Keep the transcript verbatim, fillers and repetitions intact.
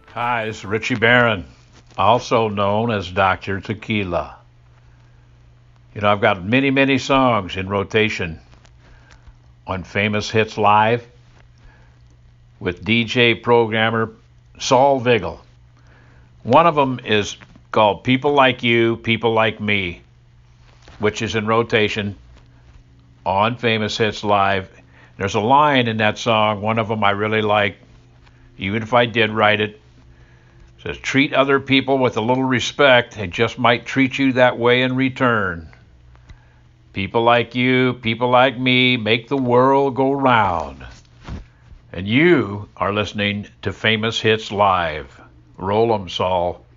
Hi, this is Richie Barron, also known as Doctor Tequila. You know, I've got many, many songs in rotation on Famous Hits Live with D J programmer Saul Vigil. One of them is called People Like You, People Like Me, which is in rotation on Famous Hits Live. There's a line in that song, one of them I really like, even if I did write it. It says, treat other people with a little respect, they just might treat you that way in return. People like you, people like me, make the world go round. And you are listening to Famous Hits Live. Roll 'em, Saul.